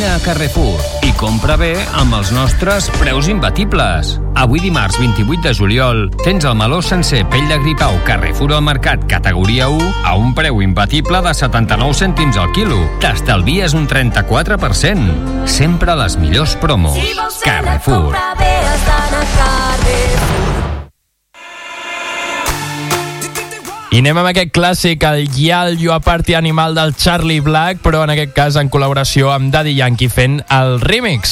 Vine a Carrefour i compra bé amb els nostres preus imbatibles. Avui dimarts 28 de juliol tens el meló sencer pell de gripau Carrefour al mercat categoria 1 a un preu imbatible de 79 cèntims al quilo. T'estalvies un 34%. Sempre les millors promos. Carrefour. I anem amb aquest clàssic, el Yal You a Party Animal del Charlie Black, però en aquest cas en col·laboració amb Daddy Yankee fent el remix.